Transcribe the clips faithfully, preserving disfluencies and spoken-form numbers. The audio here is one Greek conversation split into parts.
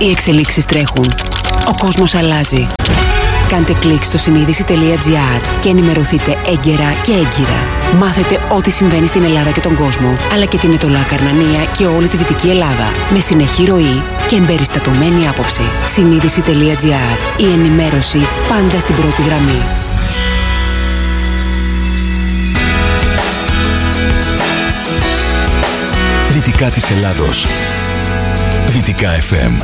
Οι εξελίξεις τρέχουν. Ο κόσμος αλλάζει. Κάντε κλικ στο συνείδηση τελεία τζι άρ και ενημερωθείτε έγκαιρα και έγκυρα. Μάθετε ό,τι συμβαίνει στην Ελλάδα και τον κόσμο, αλλά και την Ετωλά Καρνανία και όλη τη Δυτική Ελλάδα. Με συνεχή ροή και εμπεριστατωμένη άποψη. συνείδηση τελεία τζι άρ. Η ενημέρωση πάντα στην πρώτη γραμμή. Δυτικά της Ελλάδος. Δυτικά εφ εμ.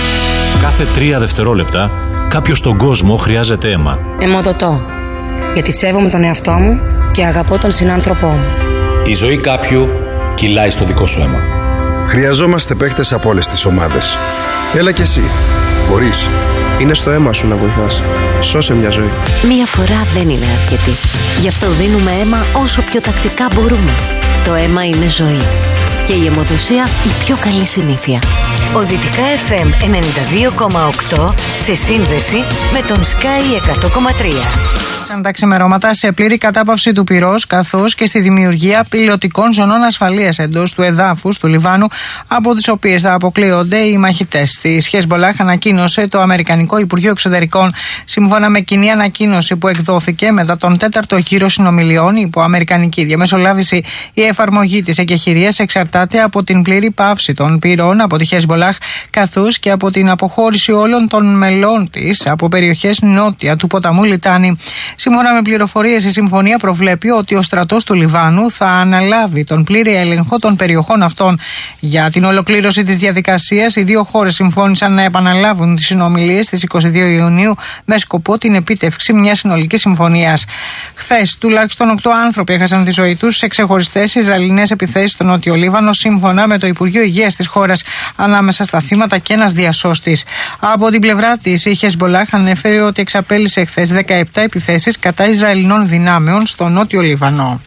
Κάθε τρία δευτερόλεπτα κάποιος στον κόσμο χρειάζεται αίμα. Αιμοδοτώ, γιατί σέβομαι τον εαυτό μου και αγαπώ τον συνάνθρωπό μου. Η ζωή κάποιου κυλάει στο δικό σου αίμα. Χρειαζόμαστε παίκτες από όλες τις ομάδες. Έλα κι εσύ. Μπορείς. Είναι στο αίμα σου να βοηθάς. Σώσε μια ζωή. Μία φορά δεν είναι αρκετή. Γι' αυτό δίνουμε αίμα όσο πιο τακτικά μπορούμε. Το αίμα είναι ζωή. Και η αιμοδοσία η πιο καλή συνήθεια. Ο Δυτικά εφ εμ ενενήντα δύο κόμμα οκτώ σε σύνδεση με τον Sky εκατό κόμμα τρία. Τα ξημερώματα σε πλήρη κατάπαυση του πυρός, καθώς και στη δημιουργία πιλωτικών ζωνών ασφαλείας εντός του εδάφους του Λιβάνου, από τις οποίες θα αποκλείονται οι μαχητές της Χεσμπολάχ, ανακοίνωσε το Αμερικανικό Υπουργείο Εξωτερικών. Σύμφωνα με κοινή ανακοίνωση που εκδόθηκε μετά τον τέταρτο γύρο συνομιλιών υπό αμερικανική διαμεσολάβηση, η εφαρμογή της εκεχηρίας εξαρτάται από την πλήρη πάυση των πυρών από τη Χεσμπολάχ, καθώς και από την αποχώρηση όλων των μελών της από περιοχές νότια του ποταμού Λιτάνη. Σύμφωνα με πληροφορίες, η συμφωνία προβλέπει ότι ο στρατός του Λιβάνου θα αναλάβει τον πλήρη έλεγχο των περιοχών αυτών. Για την ολοκλήρωση της διαδικασίας, οι δύο χώρες συμφώνησαν να επαναλάβουν τις συνομιλίες στις είκοσι δύο Ιουνίου με σκοπό την επίτευξη μιας συνολικής συμφωνίας. Χθες, τουλάχιστον οκτώ άνθρωποι έχασαν τη ζωή τους σε ξεχωριστές Ισραηλινές επιθέσεις στο Νότιο Λίβανο, σύμφωνα με το Υπουργείο Υγείας της χώρας. Ανάμεσα στα θύματα και ένας διασώστης. Από την πλευρά της, η Χεσμπολάχ ανέφερε ότι εξαπέλυσε χθες δεκαεπτά επιθέσεις κατά Ισραηλινών δυνάμεων στο Νότιο Λίβανο.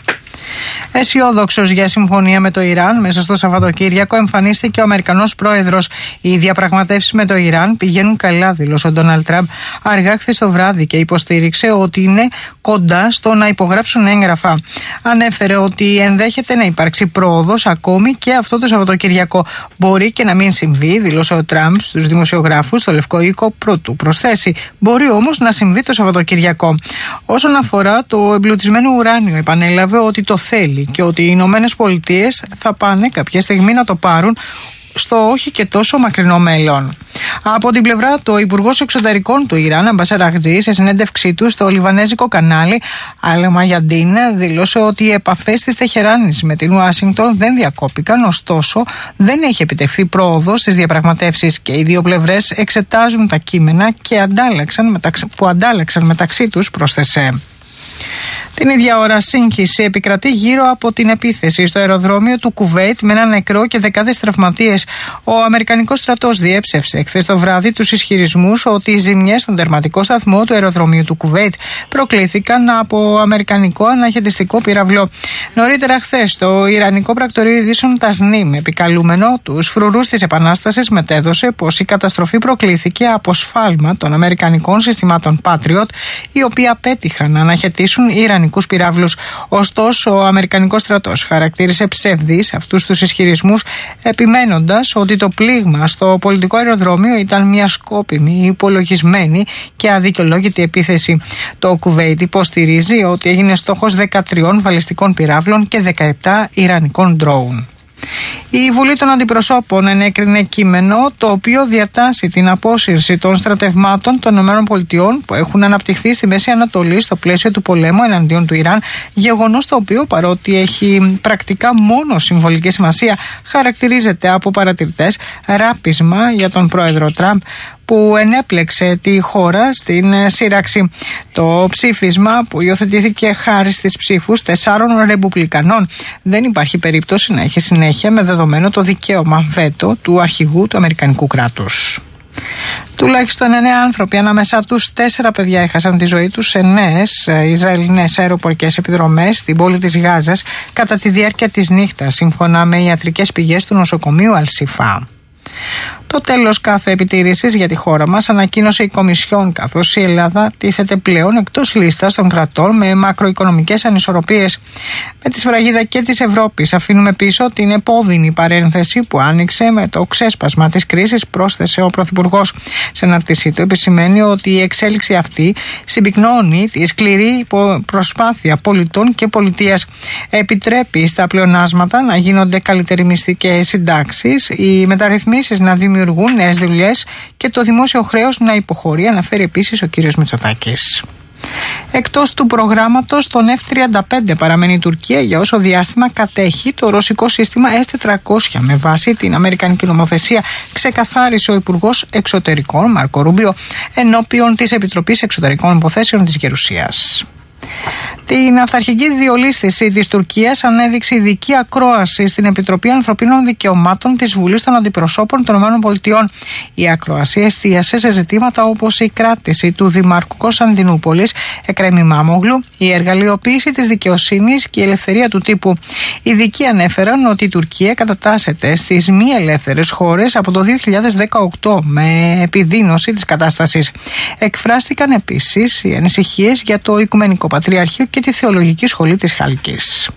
Αισιόδοξος για συμφωνία με το Ιράν, μέσα στο Σαββατοκύριακο εμφανίστηκε ο Αμερικανός πρόεδρος. Οι διαπραγματεύσεις με το Ιράν πηγαίνουν καλά, δήλωσε ο Ντόναλντ Τραμπ αργά χθες το βράδυ και υποστήριξε ότι είναι κοντά στο να υπογράψουν έγγραφα. Ανέφερε ότι ενδέχεται να υπάρξει πρόοδος ακόμη και αυτό το Σαββατοκύριακο. Μπορεί και να μην συμβεί, δήλωσε ο Τραμπ στους δημοσιογράφους στο Λευκό Οίκο πρωτού προσθέσει. Μπορεί όμως να συμβεί το Σαββατοκύριακο. Όσον αφορά το εμπλουτισμένο ουράνιο, επανέλαβε ότι το θέλει και ότι οι Ηνωμένες Πολιτείες θα πάνε κάποια στιγμή να το πάρουν στο όχι και τόσο μακρινό μέλλον. Από την πλευρά του, ο Υπουργός Εξωτερικών του Ιράν, Αμπάς Αραχτζή, σε συνέντευξή του στο λιβανέζικο κανάλι Αλ Μαγιαντίν, δήλωσε ότι οι επαφές της Τεχεράνης με την Ουάσιγκτον δεν διακόπηκαν, ωστόσο δεν έχει επιτευχθεί πρόοδος στις διαπραγματεύσεις και οι δύο πλευρές εξετάζουν τα κείμενα και αντάλλαξαν μεταξύ, που αντάλλαξαν μεταξύ τους, πρόσθεσε. Την ίδια ώρα σύγχυση επικρατεί γύρω από την επίθεση στο αεροδρόμιο του Κουβέιτ με ένα νεκρό και δεκάδες τραυματίες. Ο Αμερικανικός στρατός διέψευσε χθες το βράδυ τους ισχυρισμούς ότι οι ζημιές στον τερματικό σταθμό του αεροδρομίου του Κουβέιτ προκλήθηκαν από αμερικανικό αναχαιτιστικό πυραυλό. Νωρίτερα χθες το Ιρανικό Πρακτορείο Ειδήσεων Τασνίμ, επικαλούμενο τους φρουρούς της Επανάστασης, μετέδωσε πως η καταστροφή προκλήθηκε από σφάλμα των αμερικανικών συστημάτων Patriot, οι οποίοι απέτυχαν να αναχαιτήσουν Ιρανικούς πυράβλους. Ωστόσο, ο Αμερικανικός στρατός χαρακτήρισε ψευδείς αυτούς τους ισχυρισμούς, επιμένοντας ότι το πλήγμα στο πολιτικό αεροδρόμιο ήταν μια σκόπιμη, υπολογισμένη και αδικαιολόγητη επίθεση. Το Κουβέιτ υποστηρίζει ότι έγινε στόχος δεκατρία βαλιστικών πυράβλων και δεκαεπτά Ιρανικών ντρόουν. Η Βουλή των Αντιπροσώπων ενέκρινε κείμενο το οποίο διατάσσει την απόσυρση των στρατευμάτων των ΗΠΑ που έχουν αναπτυχθεί στη Μέση Ανατολή στο πλαίσιο του πολέμου εναντίον του Ιράν, γεγονός το οποίο, παρότι έχει πρακτικά μόνο συμβολική σημασία, χαρακτηρίζεται από παρατηρητές ράπισμα για τον πρόεδρο Τραμπ, που ενέπλεξε τη χώρα στην σύραξη. Το ψήφισμα, που υιοθετήθηκε χάρη στις ψήφους τεσσάρων ρεπουμπλικανών, δεν υπάρχει περίπτωση να έχει συνέχεια με δεδομένο το δικαίωμα βέτο του αρχηγού του Αμερικανικού κράτους. Τουλάχιστον εννέα άνθρωποι, ανάμεσά τους τέσσερα παιδιά, έχασαν τη ζωή τους σε νέες Ισραηλινές αεροπορικές επιδρομές στην πόλη της Γάζας κατά τη διάρκεια της νύχτας, σύμφωνα με ιατρικές πηγές του νοσοκομείου Αλ-Σιφά. Το τέλος κάθε επιτήρησης για τη χώρα μας ανακοίνωσε η Κομισιόν, καθώς η Ελλάδα τίθεται πλέον εκτός λίστας των κρατών με μακροοικονομικές ανισορροπίες. Με τη σφραγίδα και της Ευρώπης αφήνουμε πίσω την επώδυνη παρένθεση που άνοιξε με το ξέσπασμα της κρίσης, πρόσθεσε ο Πρωθυπουργός. Σε αναρτησή του επισημαίνει ότι η εξέλιξη αυτή συμπυκνώνει τη σκληρή προσπάθεια πολιτών και πολιτείας. Επιτρέπει στα πλεονάσματα να γίνονται καλύτεροι μισθοί και συντάξεις, οι μεταρρυθμίσεις να δημιουργούν νέες δουλειές και το δημόσιο χρέος να υποχωρεί, αναφέρει επίσης ο κ. Μητσοτάκης. Εκτός του προγράμματος, τον εφ τριάντα πέντε παραμένει η Τουρκία για όσο διάστημα κατέχει το ρωσικό σύστημα ες τετρακόσια με βάση την αμερικανική νομοθεσία, ξεκαθάρισε ο Υπουργός Εξωτερικών Μάρκο Ρούμπιο ενώπιον της Επιτροπής Εξωτερικών Υποθέσεων της Γερουσίας. Την αυταρχική διολίσθηση της Τουρκίας ανέδειξε ειδική ακρόαση στην Επιτροπή Ανθρωπίνων Δικαιωμάτων της Βουλής των Αντιπροσώπων των ΗΠΑ. Η ακρόαση εστίασε σε ζητήματα όπως η κράτηση του Δημάρχου Κωνσταντινούπολης, Εκρέμ Ιμάμογλου, η εργαλειοποίηση της δικαιοσύνης και η ελευθερία του τύπου. Οι ειδικοί ανέφεραν ότι η Τουρκία κατατάσσεται στις μη ελεύθερες χώρες από το δύο χιλιάδες δεκαοκτώ με επιδείνωση της κατάστασης. Εκφράστηκαν επίσης οι ανησυχίες για το Οικουμενικό Πατριαρχείο και τη Θεολογική Σχολή της Χαλκής.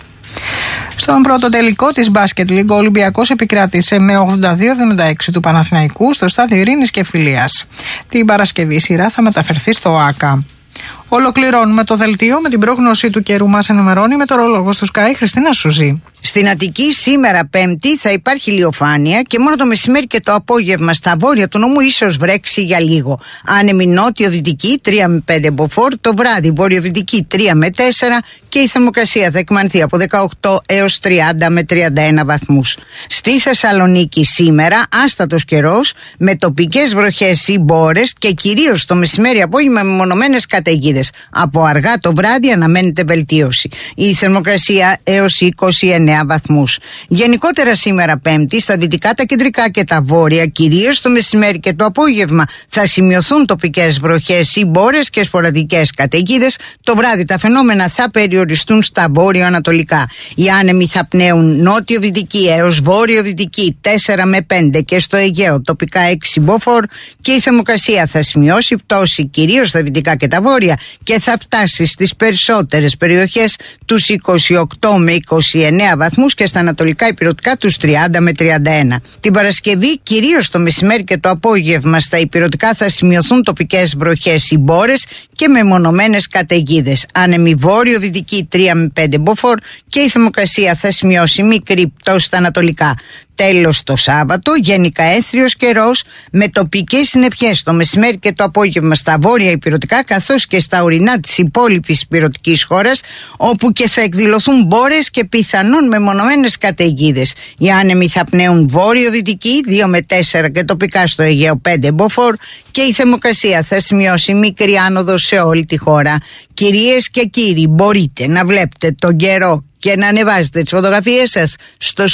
Στον πρώτο τελικό της Basket League, ο Ολυμπιακός επικράτησε με ογδόντα δύο εβδομήντα έξι του Παναθηναϊκού στο στάδιο Ειρήνης και Φιλίας. Την Παρασκευή η σειρά θα μεταφερθεί στο ΆΚΑ. Ολοκληρώνουμε το δελτίο με την πρόγνωση του καιρού. Μας ενημερώνει η μετεωρολόγος του Sky, Χριστίνα Σουζή. Στην Αττική σήμερα Πέμπτη θα υπάρχει ηλιοφάνεια και μόνο το μεσημέρι και το απόγευμα στα βόρεια του νομού ίσως βρέξει για λίγο. Άνεμη νότιο-δυτική τρία με πέντε μποφόρ, το βράδυ βορειοδυτική τρία με τέσσερα και η θερμοκρασία θα εκμανθεί από δεκαοκτώ έως τριάντα με τριάντα ένα βαθμούς. Στη Θεσσαλονίκη σήμερα άστατος καιρός με τοπικές βροχές ή μπόρες και κυρίως το μεσημέρι απόγευμα με μονομένες καταιγίδες. Από αργά το βράδυ αναμένεται βελτίωση. Η θερμοκρασία έως είκοσι εννέα βαθμούς. Γενικότερα σήμερα Πέμπτη στα δυτικά, τα κεντρικά και τα βόρεια, κυρίως το μεσημέρι και το απόγευμα θα σημειωθούν τοπικές βροχές ή μπόρες και σποραδικές καταιγίδες. Το βράδυ τα φαινόμενα θα περιοριστούν στα βόρειο-ανατολικά. Οι άνεμοι θα πνέουν νότιο-δυτική έως βόρειο-δυτική τέσσερα με πέντε και στο Αιγαίο τοπικά έξι μποφόρ και η θερμοκρασία θα σημειώσει πτώση κυρίως στα δυτικά και τα βόρεια και θα φτάσει στις περισσότερες περιοχές τους είκοσι οκτώ με είκοσι εννέα βαθμούς και στα ανατολικά ηπειρωτικά τους τριάντα με τριάντα ένα. Την Παρασκευή, κυρίως το μεσημέρι και το απόγευμα, στα ηπειρωτικά θα σημειωθούν τοπικές βροχές ή μπόρες και μεμονωμένες καταιγίδες. Άνεμη βόρειο-δυτική τρία με πέντε μποφόρ και η θερμοκρασία θα σημειώσει μικρή πτώση στα ανατολικά. Τέλος το Σάββατο, γενικά έθριος καιρός με τοπικές συννεφιές το μεσημέρι και το απόγευμα στα βόρεια ηπειρωτικά καθώς και στα ορεινά της υπόλοιπης ηπειρωτικής χώρας, όπου και θα εκδηλωθούν μπόρες και πιθανόν μεμονωμένες καταιγίδες. Οι άνεμοι θα πνέουν βόρειο-δυτική δύο με τέσσερα και τοπικά στο Αιγαίο πέντε μποφόρ και η θερμοκρασία θα σημειώσει μικρή άνοδο σε όλη τη χώρα. Κυρίες και κύριοι, μπορείτε να βλέπετε τον καιρό και να ανεβάζετε τις φωτογραφίες σας στο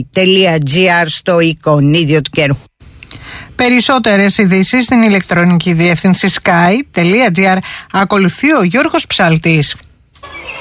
sky.gr στο εικονίδιο του καιρού. Περισσότερες ειδήσεις στην ηλεκτρονική διεύθυνση sky.gr. Ακολουθεί ο Γιώργος Ψάλτης.